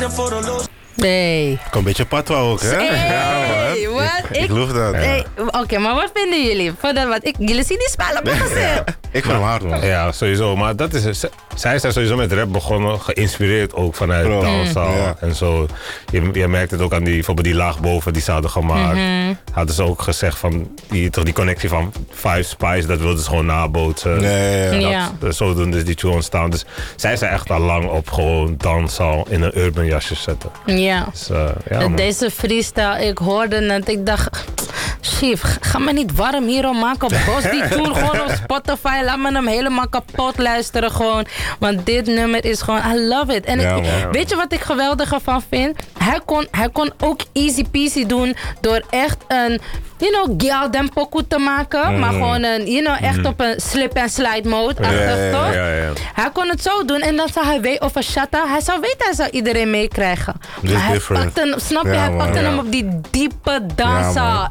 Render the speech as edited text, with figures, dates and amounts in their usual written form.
Nee. Kan een beetje patwa ook, hè? Hey, wat? Ik geloof dat. Hey, Oké, maar wat vinden jullie? Jullie zien die spel op mijn gezicht. Ik vind hem hard, man. Ja, sowieso. Maar dat is, zij zijn sowieso met rap begonnen, geïnspireerd ook vanuit dancehall en zo. Je merkt het ook aan bijvoorbeeld die laag boven die ze hadden gemaakt. Hadden ze ook gezegd van, die connectie van Five Spice, dat wilden ze gewoon nabootsen. Zodoende is die tune ontstaan. Dus zij zijn echt al lang op gewoon dancehall in een urban jasje zetten. Ja. Dus, deze freestyle, ik hoorde het, ik dacht, Chief, ga me niet warm hierom maken. Bos die toen gewoon op Spotify, laat me hem helemaal kapot luisteren gewoon. Want dit nummer is gewoon, I love it. En weet je wat ik geweldig ervan vind? Hij kon ook easy peasy doen door echt een, Gyal Den Pokoe te maken. Maar gewoon echt op een slip and slide mode. Toch? Hij kon het zo doen en dan zou hij weten over Shatta. Hij zou weten, hij zou iedereen meekrijgen. Maar hij pakte hem, snap je? Hij pakte hem op die diepe dansa.